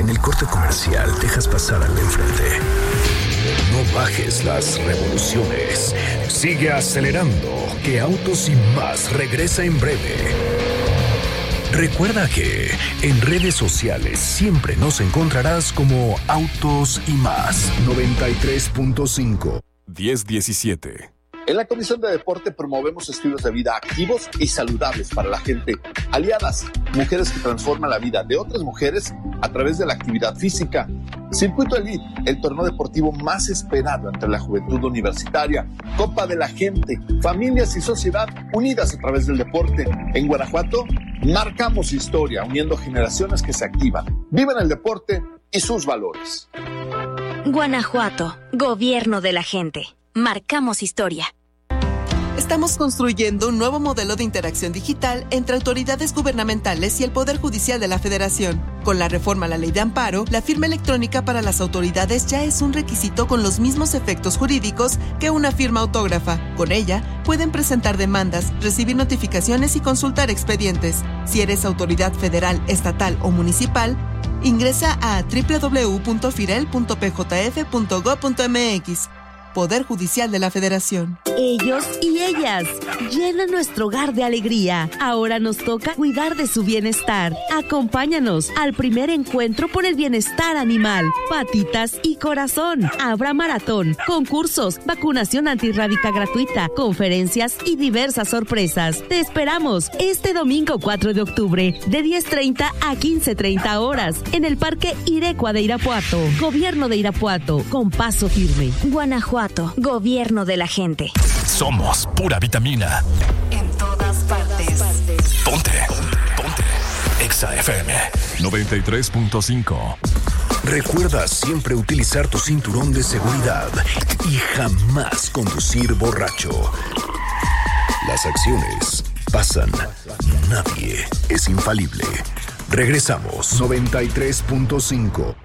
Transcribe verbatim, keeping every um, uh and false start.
en el corte comercial dejas pasar al de enfrente. No bajes las revoluciones. Sigue acelerando, que Autos y Más regresa en breve. Recuerda que en redes sociales siempre nos encontrarás como Autos y Más. noventa y tres punto cinco. diez diecisiete. En la Comisión de Deporte promovemos estilos de vida activos y saludables para la gente. Aliadas, mujeres que transforman la vida de otras mujeres a través de la actividad física. Circuito Elite, el torneo deportivo más esperado entre la juventud universitaria. Copa de la Gente, familias y sociedad unidas a través del deporte. En Guanajuato, marcamos historia, uniendo generaciones que se activan, viven el deporte y sus valores. Guanajuato, gobierno de la gente. Marcamos historia. Estamos construyendo un nuevo modelo de interacción digital entre autoridades gubernamentales y el Poder Judicial de la Federación. Con la reforma a la Ley de Amparo, la firma electrónica para las autoridades ya es un requisito con los mismos efectos jurídicos que una firma autógrafa. Con ella, pueden presentar demandas, recibir notificaciones y consultar expedientes. Si eres autoridad federal, estatal o municipal, ingresa a doble u doble u doble u punto firel punto p j f punto gob punto m x. Poder Judicial de la Federación. Ellos y ellas llenan nuestro hogar de alegría. Ahora nos toca cuidar de su bienestar. Acompáñanos al primer encuentro por el bienestar animal. Patitas y corazón. Habrá maratón, concursos, vacunación antirrábica gratuita, conferencias y diversas sorpresas. Te esperamos este domingo cuatro de octubre de diez treinta a quince treinta horas en el Parque Irecua de Irapuato. Gobierno de Irapuato, con paso firme. Guanajuato, gobierno de la gente. Somos pura vitamina. En todas partes. Ponte. Ponte. Exa F M noventa y tres punto cinco. Recuerda siempre utilizar tu cinturón de seguridad y jamás conducir borracho. Las acciones pasan. Nadie es infalible. Regresamos. noventa y tres punto cinco.